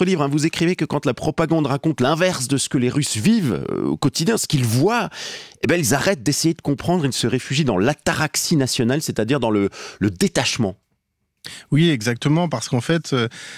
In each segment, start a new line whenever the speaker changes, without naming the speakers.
votre livre, vous écrivez que quand la propagande raconte l'inverse de ce que les Russes vivent au quotidien, ce qu'ils voient, ils arrêtent d'essayer de comprendre, ils se réfugient dans l'ataraxie nationale, c'est-à-dire dans le détachement.
Oui, exactement, parce qu'en fait,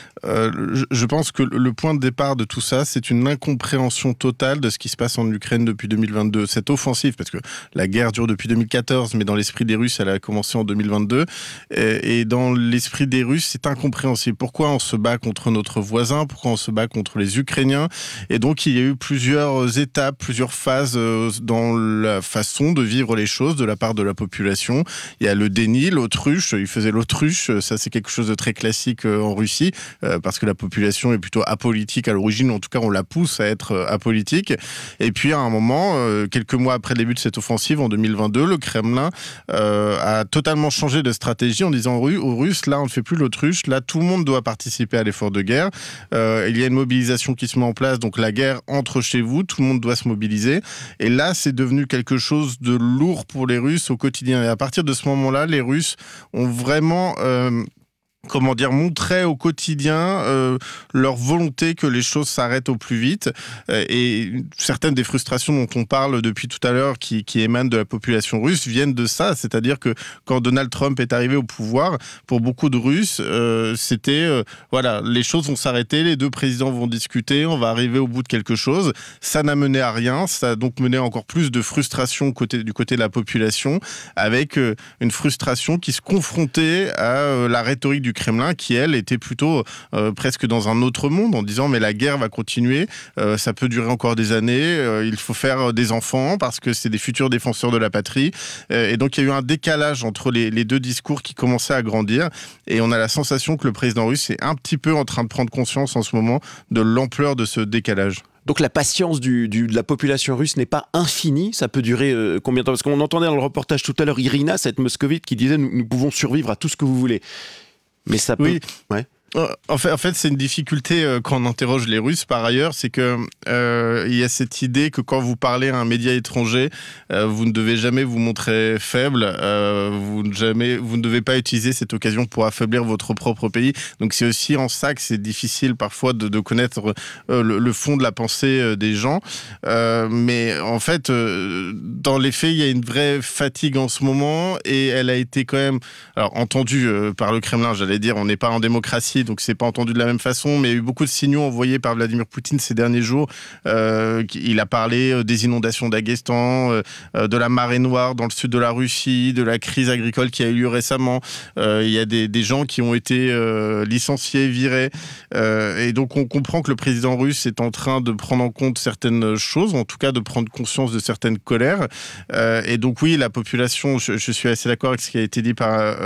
je pense que le point de départ de tout ça, c'est une incompréhension totale de ce qui se passe en Ukraine depuis 2022. Cette offensive, parce que la guerre dure depuis 2014, mais dans l'esprit des Russes, elle a commencé en 2022. Et dans l'esprit des Russes, c'est incompréhensible. Pourquoi on se bat contre notre voisin? Pourquoi on se bat contre les Ukrainiens? Et donc, il y a eu plusieurs étapes, plusieurs phases dans la façon de vivre les choses de la part de la population. Il y a le déni, l'autruche. Il faisait l'autruche. Ça, c'est quelque chose de très classique en Russie, parce que la population est plutôt apolitique à l'origine, en tout cas on la pousse à être apolitique. Et puis à un moment, quelques mois après le début de cette offensive, en 2022, le Kremlin a totalement changé de stratégie en disant aux Russes, là on ne fait plus l'autruche, là tout le monde doit participer à l'effort de guerre. Il y a une mobilisation qui se met en place, donc la guerre entre chez vous, tout le monde doit se mobiliser. Et là c'est devenu quelque chose de lourd pour les Russes au quotidien. Et à partir de ce moment-là, les Russes ont vraiment montrer au quotidien leur volonté que les choses s'arrêtent au plus vite. Et certaines des frustrations dont on parle depuis tout à l'heure qui émanent de la population russe viennent de ça. C'est-à-dire que quand Donald Trump est arrivé au pouvoir, pour beaucoup de Russes, c'était les choses vont s'arrêter, les deux présidents vont discuter, on va arriver au bout de quelque chose. Ça n'a mené à rien, ça a donc mené à encore plus de frustration du côté de la population, avec une frustration qui se confrontait à la rhétorique du Kremlin qui, elle, était plutôt presque dans un autre monde en disant mais la guerre va continuer, ça peut durer encore des années, il faut faire des enfants parce que c'est des futurs défenseurs de la patrie. Et donc il y a eu un décalage entre les deux discours qui commençaient à grandir et on a la sensation que le président russe est un petit peu en train de prendre conscience en ce moment de l'ampleur de ce décalage.
Donc la patience de la population russe n'est pas infinie, ça peut durer combien de temps? Parce qu'on entendait dans le reportage tout à l'heure Irina, cette moscovite, qui disait nous pouvons survivre à tout ce que vous voulez. Mais ça peut...
Oui.
Ouais.
En fait, c'est une difficulté quand on interroge les Russes, par ailleurs, c'est que il y a cette idée que quand vous parlez à un média étranger, vous ne devez jamais vous montrer faible, vous ne devez pas utiliser cette occasion pour affaiblir votre propre pays. Donc c'est aussi en ça que c'est difficile parfois de connaître le fond de la pensée des gens. Mais en fait, dans les faits, il y a une vraie fatigue en ce moment et elle a été quand même entendue par le Kremlin, j'allais dire, on n'est pas en démocratie, donc c'est pas entendu de la même façon, mais il y a eu beaucoup de signaux envoyés par Vladimir Poutine ces derniers jours. Il a parlé des inondations d'Aghestan, de la marée noire dans le sud de la Russie, de la crise agricole qui a eu lieu récemment. Il y a des gens qui ont été licenciés, virés. Et donc on comprend que le président russe est en train de prendre en compte certaines choses, en tout cas de prendre conscience de certaines colères. Et donc oui, la population, je suis assez d'accord avec ce qui a été dit par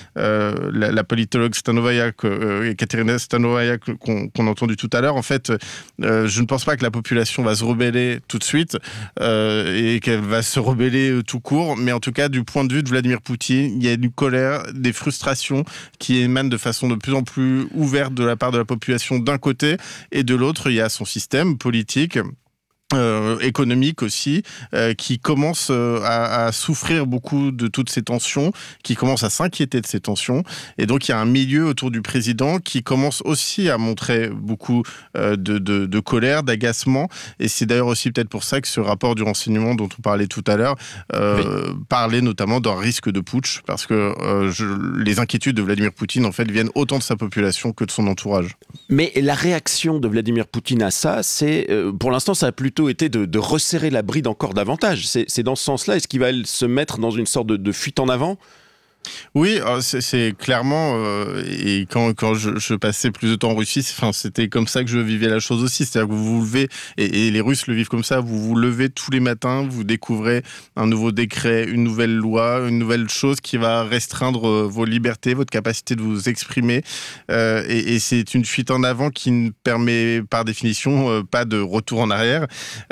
la politologue Stanovaya, Katerina Stanovaya qu'on a entendu tout à l'heure. En fait, je ne pense pas que la population va se rebeller tout de suite et qu'elle va se rebeller tout court, mais en tout cas, du point de vue de Vladimir Poutine, il y a une colère, des frustrations qui émanent de façon de plus en plus ouverte de la part de la population d'un côté, et de l'autre, il y a son système politique, économique aussi, qui commence à souffrir beaucoup de toutes ces tensions, qui commence à s'inquiéter de ces tensions. Et donc, il y a un milieu autour du président qui commence aussi à montrer beaucoup de colère, d'agacement. Et c'est d'ailleurs aussi peut-être pour ça que ce rapport du renseignement dont on parlait tout à l'heure parlait notamment d'un risque de putsch, parce que les inquiétudes de Vladimir Poutine, en fait, viennent autant de sa population que de son entourage.
Mais la réaction de Vladimir Poutine à ça, c'est, pour l'instant, ça a plutôt été de resserrer la bride encore davantage. C'est dans ce sens-là, est-ce qu'il va se mettre dans une sorte de fuite en avant ?
Oui, c'est clairement, et quand je passais plus de temps en Russie, c'était comme ça que je vivais la chose aussi. C'est-à-dire que vous vous levez, et les Russes le vivent comme ça, vous vous levez tous les matins, vous découvrez un nouveau décret, une nouvelle loi, une nouvelle chose qui va restreindre vos libertés, votre capacité de vous exprimer. Et c'est une fuite en avant qui ne permet par définition pas de retour en arrière.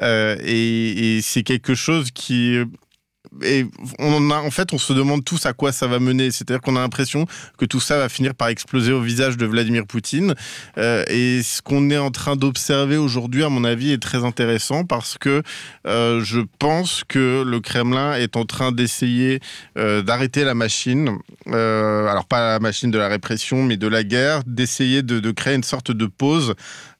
Et c'est quelque chose qui... Et en fait, on se demande tous à quoi ça va mener. C'est-à-dire qu'on a l'impression que tout ça va finir par exploser au visage de Vladimir Poutine. Et ce qu'on est en train d'observer aujourd'hui, à mon avis, est très intéressant parce que je pense que le Kremlin est en train d'essayer d'arrêter la machine. Alors pas la machine de la répression, mais de la guerre, d'essayer de créer une sorte de pause